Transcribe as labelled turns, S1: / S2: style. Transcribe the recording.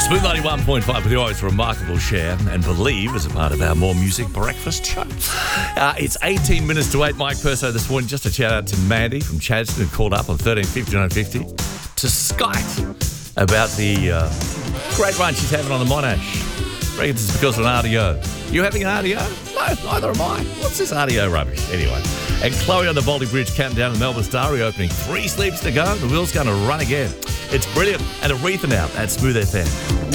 S1: Smooth 91.5 with your always remarkable share and believe as a part of our More Music Breakfast show. It's 18 minutes to 8. Mike Perso this morning. Just a shout out to Mandy from Chadstone who called up on 1350 to skite about the great run she's having on the Monash. Reckons it's because of an RDO. You having an RDO? No, neither am I. What's this RDO rubbish? Anyway. And Chloe on the Baldy Bridge counting down the Melbourne Star reopening. 3 sleeps to go. The wheel's going to run again. It's brilliant. And Aretha now at Smooth FM.